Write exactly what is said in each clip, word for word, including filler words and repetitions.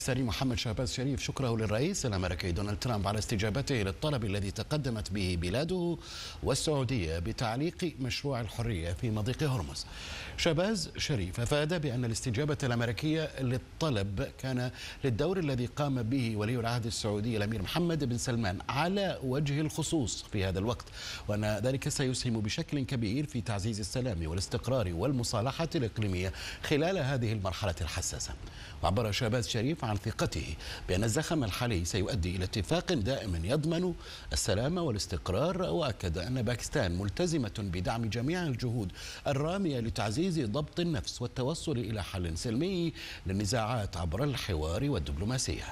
السري محمد شهباز شريف شكره للرئيس الأمريكي دونالد ترامب على استجابته للطلب الذي تقدمت به بلاده والسعودية بتعليق مشروع الحرية في مضيق هرمز. شهباز شريف أفاد بأن الاستجابة الأمريكية للطلب كان للدور الذي قام به ولي العهد السعودي الأمير محمد بن سلمان على وجه الخصوص في هذا الوقت، وأن ذلك سيسهم بشكل كبير في تعزيز السلام والاستقرار والمصالحة الإقليمية خلال هذه المرحلة الحساسة. وعبر شهباز شريف عن ثقته بأن الزخم الحالي سيؤدي إلى اتفاق دائم يضمن السلام والاستقرار، وأكد أن باكستان ملتزمة بدعم جميع الجهود الرامية لتعزيز ضبط النفس والتوصل إلى حل سلمي للنزاعات عبر الحوار والدبلوماسية.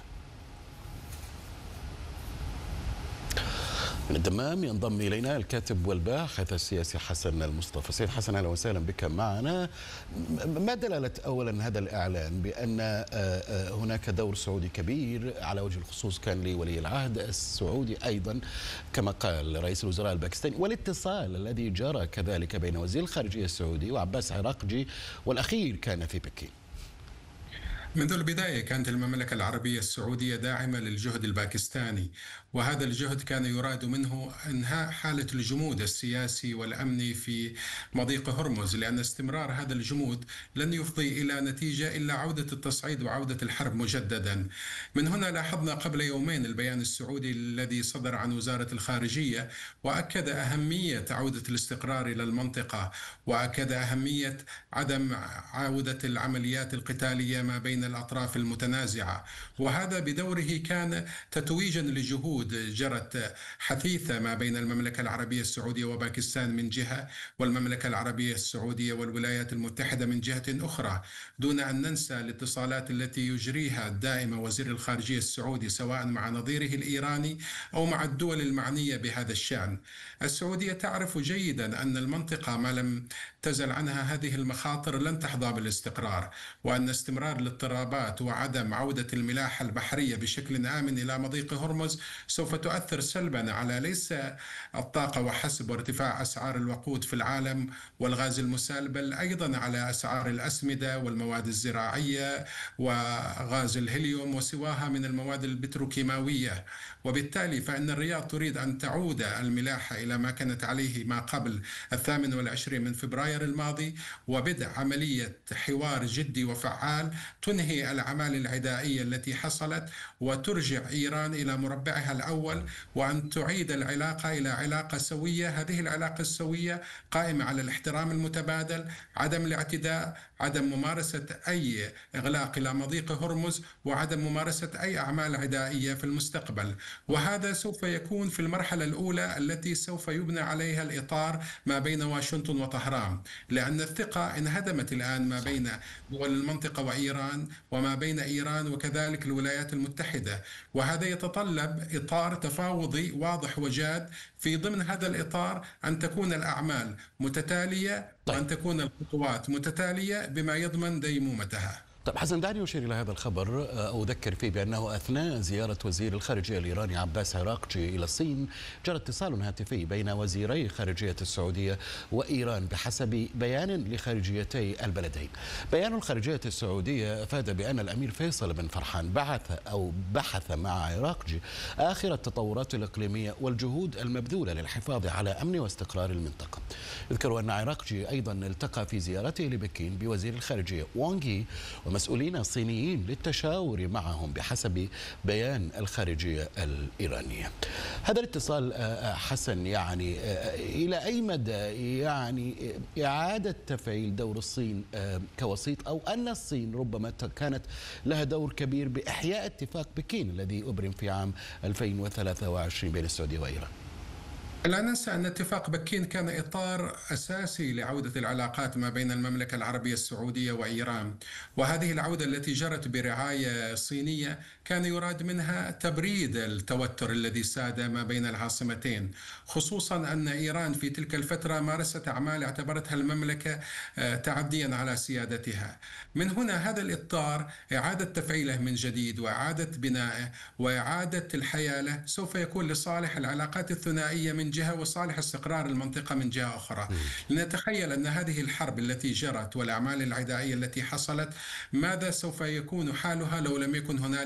من الدمام ينضم إلينا الكاتب والباحث السياسي حسن المصطفى. سيد حسن، أهلا وسهلا بك معنا. ما دلالة أولا هذا الإعلان بأن هناك دور سعودي كبير على وجه الخصوص كان لولي العهد السعودي أيضا كما قال رئيس الوزراء الباكستاني، والاتصال الذي جرى كذلك بين وزير الخارجية السعودي وعباس عراقجي والأخير كان في بكين؟ منذ البداية كانت المملكة العربية السعودية داعمة للجهد الباكستاني، وهذا الجهد كان يراد منه إنهاء حالة الجمود السياسي والأمني في مضيق هرمز، لأن استمرار هذا الجمود لن يفضي إلى نتيجة إلا عودة التصعيد وعودة الحرب مجددا. من هنا لاحظنا قبل يومين البيان السعودي الذي صدر عن وزارة الخارجية، وأكد أهمية عودة الاستقرار إلى المنطقة، وأكد أهمية عدم عودة العمليات القتالية ما بين الأطراف المتنازعة، وهذا بدوره كان تتويجا لجهود جرت حثيثة ما بين المملكة العربية السعودية وباكستان من جهة، والمملكة العربية السعودية والولايات المتحدة من جهة أخرى، دون أن ننسى الاتصالات التي يجريها الدائمة وزير الخارجية السعودي سواء مع نظيره الإيراني أو مع الدول المعنية بهذا الشأن. السعودية تعرف جيدا أن المنطقة ما لم تزل عنها هذه المخاطر لن تحظى بالاستقرار، وأن استمرار الاضطرابات وعدم عودة الملاحة البحرية بشكل آمن إلى مضيق هرمز سوف تؤثر سلبا على ليس الطاقة وحسب وارتفاع أسعار الوقود في العالم والغاز المسال، بل أيضا على أسعار الأسمدة والمواد الزراعية وغاز الهيليوم وسواها من المواد البتروكيماوية. وبالتالي فإن الرياض تريد أن تعود الملاحة إلى ما كانت عليه ما قبل الثامن والعشرين من فبراير الماضي، وبدء عملية حوار جدي وفعال تنهي الأعمال العدائية التي حصلت وترجع إيران إلى مربعها الأول، وأن تعيد العلاقة إلى علاقة سوية. هذه العلاقة السوية قائمة على الاحترام المتبادل، عدم الاعتداء، عدم ممارسة أي إغلاق إلى مضيق هرمز، وعدم ممارسة أي أعمال عدائية في المستقبل. وهذا سوف يكون في المرحلة الأولى التي سوف يبنى عليها الإطار ما بين واشنطن وطهران، لأن الثقة انهدمت الآن ما بين دول المنطقة وإيران وما بين إيران وكذلك الولايات المتحدة، وهذا يتطلب إطار تفاوضي واضح وجاد. في ضمن هذا الإطار أن تكون الأعمال متتالية وأن تكون الخطوات متتالية بما يضمن ديمومتها. طيب حسن، دعني أشير إلى هذا الخبر أو أذكر فيه بأنه أثناء زيارة وزير الخارجية الإيراني عباس عراقجي إلى الصين جرى اتصال هاتفي بين وزيري خارجية السعودية وإيران بحسب بيان لخارجيتي البلدين. بيان الخارجية السعودية أفاد بأن الأمير فيصل بن فرحان بعث أو بحث مع عراقجي آخر التطورات الإقليمية والجهود المبذولة للحفاظ على أمن واستقرار المنطقة. يذكر أن عراقجي أيضا التقى في زيارته لبكين بوزير الخارجية وانغ يي ومسؤولين صينيين للتشاور معهم بحسب بيان الخارجية الإيرانية. هذا الاتصال حسن يعني إلى أي مدى يعني إعادة تفعيل دور الصين كوسيط، أو أن الصين ربما كانت لها دور كبير بإحياء اتفاق بكين الذي أبرم في عام ألفين وثلاثة وعشرين بين السعودية وإيران؟ لا ننسى أن اتفاق بكين كان إطار أساسي لعودة العلاقات ما بين المملكة العربية السعودية وإيران، وهذه العودة التي جرت برعاية صينية كان يراد منها تبريد التوتر الذي ساد ما بين العاصمتين، خصوصا أن إيران في تلك الفترة مارست أعمال اعتبرتها المملكة تعديا على سيادتها. من هنا هذا الإطار إعادة تفعيله من جديد وإعادة بنائه وإعادة الحياة له سوف يكون لصالح العلاقات الثنائية من جهة وصالح استقرار المنطقة من جهة أخرى. لنتخيل أن هذه الحرب التي جرت والأعمال العدائية التي حصلت ماذا سوف يكون حالها لو لم يكن هنالك